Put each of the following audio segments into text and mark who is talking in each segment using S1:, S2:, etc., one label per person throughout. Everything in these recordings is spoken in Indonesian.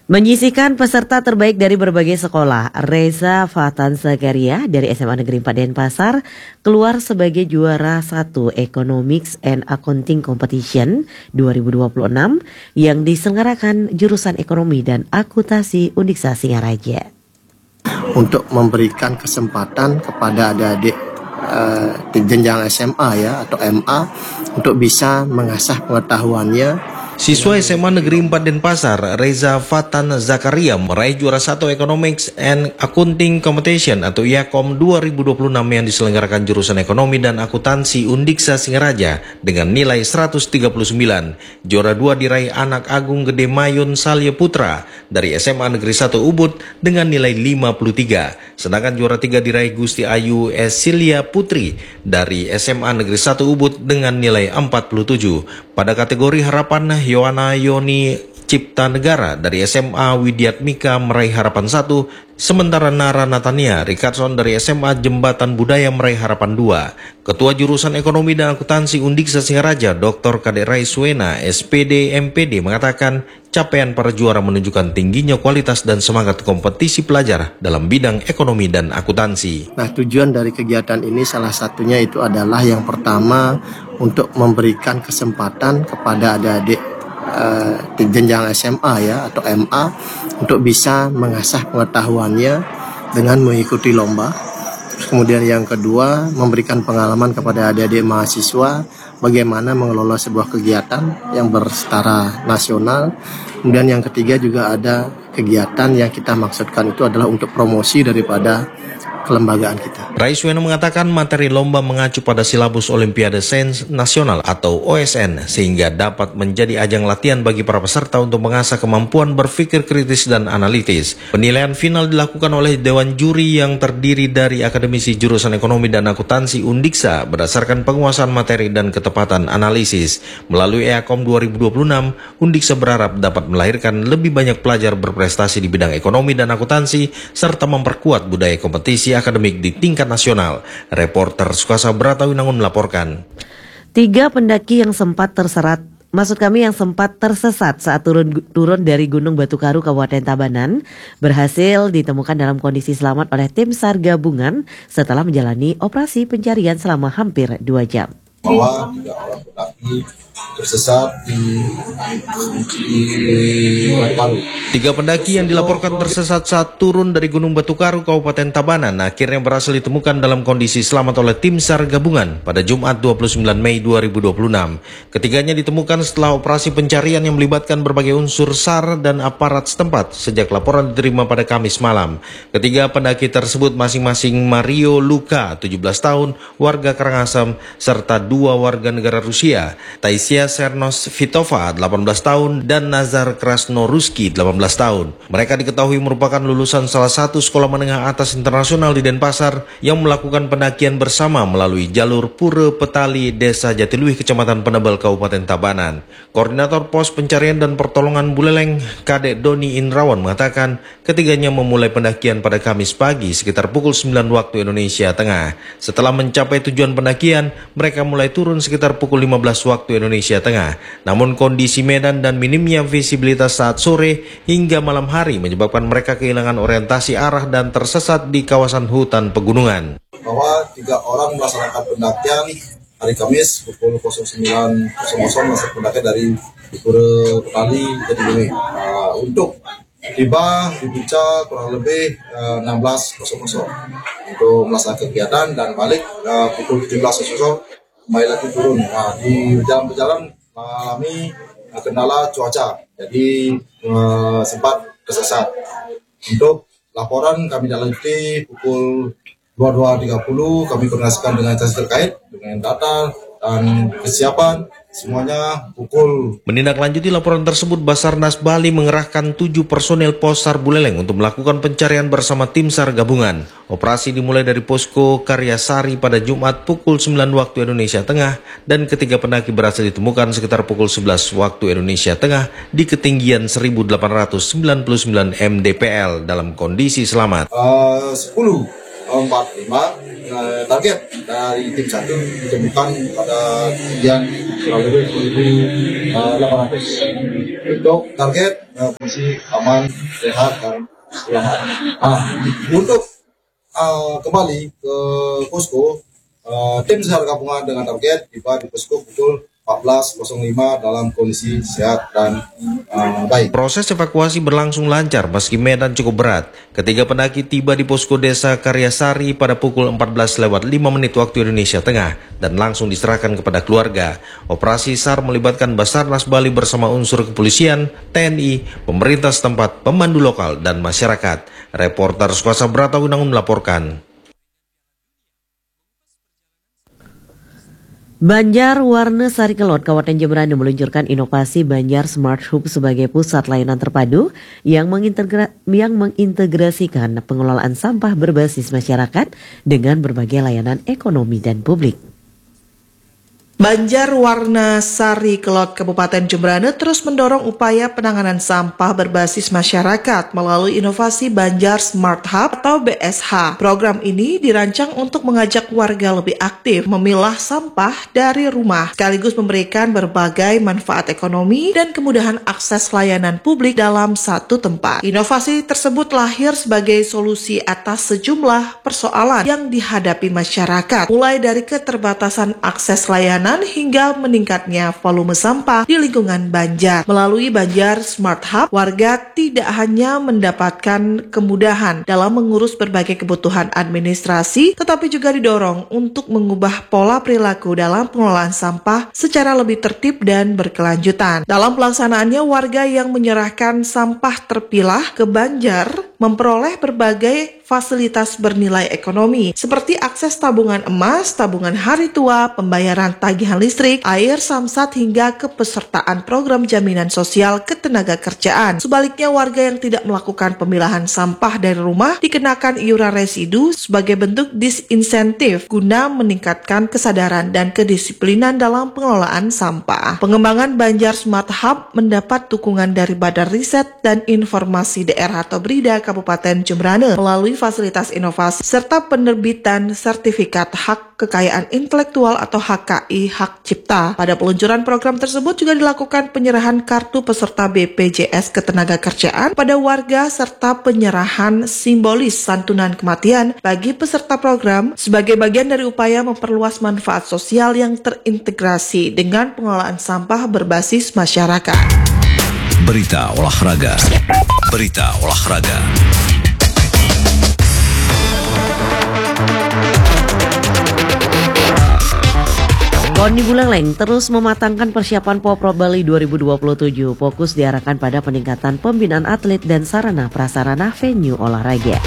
S1: Menyisihkan peserta terbaik dari berbagai sekolah, Reza Fatan Zakaria dari SMA Negeri 4 Denpasar keluar sebagai juara 1 Economics and Accounting Competition 2026 yang diselenggarakan jurusan Ekonomi dan Akuntansi Undiksa Singaraja.
S2: Untuk memberikan kesempatan kepada adik-adik di jenjang SMA atau MA untuk bisa mengasah pengetahuannya.
S3: Siswa SMA Negeri 4 Denpasar, Reza Fatan Zakaria meraih juara 1 Economics and Accounting Competition atau IACOM 2026 yang diselenggarakan jurusan Ekonomi dan Akuntansi Undiksa Singaraja dengan nilai 139. Juara 2 diraih anak Agung Gede Mayon Salya Putra dari SMA Negeri 1 Ubud dengan nilai 53. Sedangkan juara 3 diraih Gusti Ayu Esilia Putri dari SMA Negeri 1 Ubud dengan nilai 47. Pada kategori harapan, Yohana Yoni Cipta Negara dari SMA Widyatmika meraih harapan 1, sementara Nara Natania Richardson dari SMA Jembatan Budaya meraih harapan 2. Ketua Jurusan Ekonomi dan Akuntansi Undiksa Singaraja, Dr. Kadek Raiswena, SPD MPD mengatakan capaian para juara menunjukkan tingginya kualitas dan semangat kompetisi pelajar dalam bidang ekonomi dan akuntansi.
S2: Nah, tujuan dari kegiatan ini salah satunya itu adalah yang pertama untuk memberikan kesempatan kepada adik-adik di jenjang SMA atau MA untuk bisa mengasah pengetahuannya dengan mengikuti lomba. Kemudian yang kedua, memberikan pengalaman kepada adik-adik mahasiswa bagaimana mengelola sebuah kegiatan yang bersetara nasional. Kemudian yang ketiga juga ada kegiatan yang kita maksudkan itu adalah untuk promosi daripada kelembagaan kita.
S3: Raiswena mengatakan materi lomba mengacu pada silabus Olimpiade Sains Nasional atau OSN sehingga dapat menjadi ajang latihan bagi para peserta untuk mengasah kemampuan berpikir kritis dan analitis. Penilaian final dilakukan oleh Dewan Juri yang terdiri dari akademisi jurusan Ekonomi dan Akuntansi Undiksa berdasarkan penguasaan materi dan ketepatan analisis. Melalui IACOM 2026, Undiksa berharap dapat melahirkan lebih banyak pelajar berprestasi di bidang ekonomi dan akuntansi serta memperkuat budaya kompetisi akademik di tingkat nasional. Reporter Sukasa Bratawinangun melaporkan.
S1: 3 pendaki yang sempat tersesat saat turun dari Gunung Batukaru Kabupaten Tabanan berhasil ditemukan dalam kondisi selamat oleh tim SAR gabungan setelah menjalani operasi pencarian selama hampir 2 jam.
S4: Bahwa 3 orang pendaki tersesat di Palu.
S3: 3 pendaki yang dilaporkan tersesat saat turun dari Gunung Batukaru Kabupaten Tabanan akhirnya berhasil ditemukan dalam kondisi selamat oleh tim SAR gabungan pada Jumat 29 Mei 2026. Ketiganya ditemukan setelah operasi pencarian yang melibatkan berbagai unsur SAR dan aparat setempat sejak laporan diterima pada Kamis malam. Ketiga pendaki tersebut masing-masing Mario Luka, 17 tahun, warga Karangasem, serta 2 warga negara Rusia, Taisia Sernos Vitova, 18 tahun, dan Nazar Krasnoruski, 18 tahun. Mereka diketahui merupakan lulusan salah satu sekolah menengah atas internasional di Denpasar yang melakukan pendakian bersama melalui jalur Pura Petali, Desa Jatiluih, Kecamatan Penebel, Kabupaten Tabanan. Koordinator Pos Pencarian dan Pertolongan Buleleng, Kadek Doni Indrawan mengatakan ketiganya memulai pendakian pada Kamis pagi sekitar pukul 9 waktu Indonesia Tengah. Setelah mencapai tujuan pendakian, mereka mulai turun sekitar pukul 15 waktu Indonesia Tengah. Namun kondisi medan dan minimnya visibilitas saat sore hingga malam hari menyebabkan mereka kehilangan orientasi arah dan tersesat di kawasan hutan pegunungan.
S4: Bahwa 3 orang melaksanakan pendakian hari Kamis pukul 09.00 melaksanakan pendakian dari Pura Petali Jatiluih. Untuk tiba di Puncak kurang lebih 16.00 untuk melaksanakan kegiatan dan balik pukul 17.00 kembali lagi turun. Di jalan berjalan mengalami kendala cuaca, jadi sempat tersesat. Untuk laporan kami lanjuti pukul 22.30, kami koordinasikan dengan instansi terkait dengan data dan kesiapan semuanya pukul.
S3: Menindaklanjuti laporan tersebut, Basarnas Bali mengerahkan 7 personel pos SAR Buleleng untuk melakukan pencarian bersama tim SAR gabungan. Operasi dimulai dari posko Karyasari pada Jumat pukul 9 waktu Indonesia Tengah dan ketiga pendaki berhasil ditemukan sekitar pukul 11 waktu Indonesia Tengah di ketinggian 1899 mdpl dalam kondisi selamat.
S4: 10.45 target dari tim 1 ditemukan pada ketinggian kurang lebih 1.800 untuk target kondisi aman, sehat dan selamat. Untuk kembali ke posko, tim SAR gabungan dengan target tiba di posko pukul 14.05 dalam kondisi sehat dan baik.
S3: Proses evakuasi berlangsung lancar meski medan cukup berat. Ketiga pendaki tiba di posko desa Karyasari pada pukul 14.05 waktu Indonesia Tengah dan langsung diserahkan kepada keluarga. Operasi SAR melibatkan Basarnas Bali bersama unsur kepolisian, TNI, pemerintah setempat, pemandu lokal, dan masyarakat. Reporter Skuasa Brata Gunangun melaporkan.
S1: Banjar Warna Sari Kelot, Kabupaten Jemberana meluncurkan inovasi Banjar Smart Hub sebagai pusat layanan terpadu yang mengintegrasikan pengelolaan sampah berbasis masyarakat dengan berbagai layanan ekonomi dan publik.
S5: Banjar Warna Sari Kelot Kabupaten Jemberana terus mendorong upaya penanganan sampah berbasis masyarakat melalui inovasi Banjar Smart Hub atau BSH. Program ini dirancang untuk mengajak warga lebih aktif memilah sampah dari rumah, sekaligus memberikan berbagai manfaat ekonomi dan kemudahan akses layanan publik dalam satu tempat. Inovasi tersebut lahir sebagai solusi atas sejumlah persoalan yang dihadapi masyarakat, mulai dari keterbatasan akses layanan hingga meningkatnya volume sampah di lingkungan Banjar. Melalui Banjar Smart Hub, warga tidak hanya mendapatkan kemudahan dalam mengurus berbagai kebutuhan administrasi, tetapi juga didorong untuk mengubah pola perilaku dalam pengelolaan sampah secara lebih tertib dan berkelanjutan. Dalam pelaksanaannya, warga yang menyerahkan sampah terpilah ke Banjar memperoleh berbagai fasilitas bernilai ekonomi seperti akses tabungan emas, tabungan hari tua, pembayaran tagihan listrik, air, samsat hingga kepesertaan program jaminan sosial ketenagakerjaan. Sebaliknya, warga yang tidak melakukan pemilahan sampah dari rumah dikenakan iuran residu sebagai bentuk disinsentif guna meningkatkan kesadaran dan kedisiplinan dalam pengelolaan sampah. Pengembangan Banjar Smart Hub mendapat dukungan dari Badan Riset dan Informasi Daerah atau BRIDA Kabupaten Jemberana melalui fasilitas inovasi serta penerbitan sertifikat hak kekayaan intelektual atau HKI hak cipta. Pada peluncuran program tersebut juga dilakukan penyerahan kartu peserta BPJS Ketenagakerjaan pada warga serta penyerahan simbolis santunan kematian bagi peserta program sebagai bagian dari upaya memperluas manfaat sosial yang terintegrasi dengan pengelolaan sampah berbasis masyarakat.
S6: Berita olahraga. Berita olahraga.
S1: KONI Buleleng terus mematangkan persiapan Poprov Bali 2027. Fokus diarahkan pada peningkatan pembinaan atlet dan sarana prasarana venue olahraga.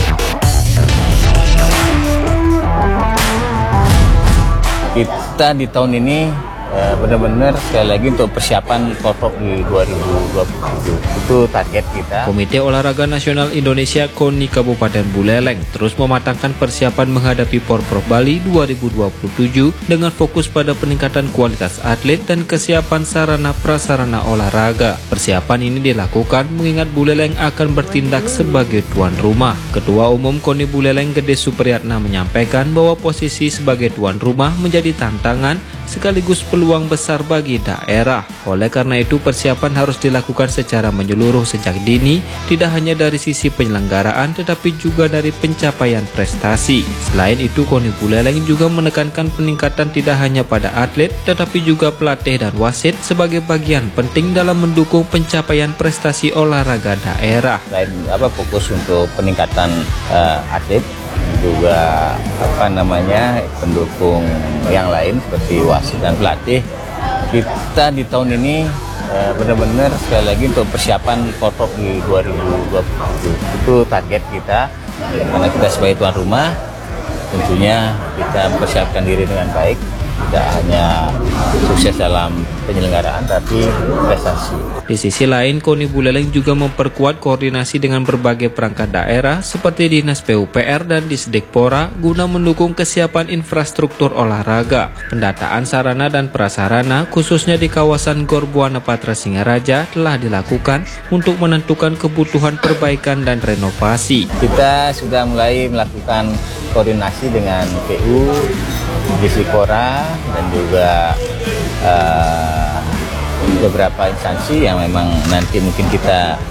S7: Kita di tahun ini benar-benar sekali lagi untuk persiapan Poprov di 2027 itu target kita.
S8: Komite Olahraga Nasional Indonesia KONI Kabupaten Buleleng terus mematangkan persiapan menghadapi Poprov Bali 2027 dengan fokus pada peningkatan kualitas atlet dan kesiapan sarana prasarana olahraga. Persiapan ini dilakukan mengingat Buleleng akan bertindak sebagai tuan rumah. Ketua Umum KONI Buleleng Gede Supriyatna menyampaikan bahwa posisi sebagai tuan rumah menjadi tantangan sekaligus peluang besar bagi daerah. Oleh karena itu, persiapan harus dilakukan secara menyeluruh sejak dini, tidak hanya dari sisi penyelenggaraan tetapi juga dari pencapaian prestasi. Selain itu, KONI Buleleng juga menekankan peningkatan tidak hanya pada atlet tetapi juga pelatih dan wasit sebagai bagian penting dalam mendukung pencapaian prestasi olahraga daerah.
S7: Selain fokus untuk peningkatan atlet, juga pendukung yang lain seperti wasit dan pelatih. Kita di tahun ini benar-benar sekali lagi untuk persiapan Poprov di 2027 itu target kita, karena kita sebagai tuan rumah tentunya kita mempersiapkan diri dengan baik tidak hanya sukses dalam penyelenggaraan tapi prestasi.
S8: Di sisi lain, KONI Buleleng juga memperkuat koordinasi dengan berbagai perangkat daerah seperti Dinas PUPR dan Disdikpora guna mendukung kesiapan infrastruktur olahraga. Pendataan sarana dan prasarana khususnya di kawasan Gor Buana Patra Singaraja telah dilakukan untuk menentukan kebutuhan perbaikan dan renovasi.
S7: Kita sudah mulai melakukan koordinasi dengan PU, Disdikpora dan juga beberapa instansi yang memang nanti mungkin kita